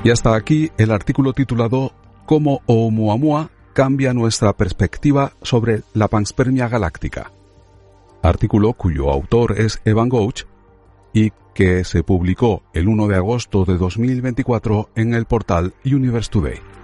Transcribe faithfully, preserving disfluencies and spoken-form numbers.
Y hasta aquí el artículo titulado «Cómo Oumuamua cambia nuestra perspectiva sobre la panspermia galáctica». Artículo cuyo autor es Evan Gouch y que se publicó el uno de agosto de dos mil veinticuatro en el portal Universe Today.